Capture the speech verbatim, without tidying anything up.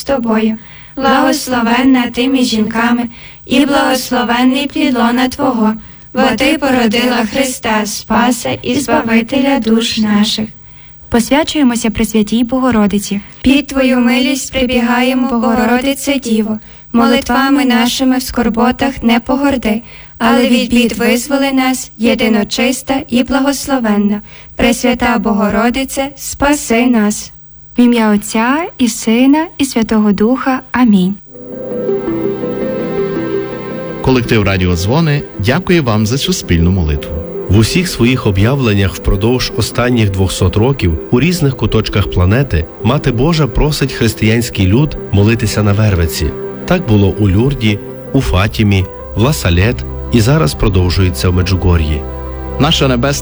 тобою, благословенна ти між жінками, і благословенний плід лона Твого, бо ти породила Христа, Спаса і Збавителя душ наших. Посвячуємося Пресвятій Богородиці. Під Твою милість прибігаємо, Богородице Діво, молитвами нашими в скорботах не погорди, але від бід визволи нас, єдиночиста і благословенна. Пресвята Богородице, спаси нас. В ім'я Отця і Сина і Святого Духа. Амінь. Колектив Радіо Дзвони дякує вам за цю спільну молитву. В усіх своїх об'явленнях впродовж останніх двохсот років у різних куточках планети Мати Божа просить християнський люд молитися на Вервиці. Так було у Люрді, у Фатімі, в Ла-Салет і зараз продовжується в Меджугор'ї. Наша небесна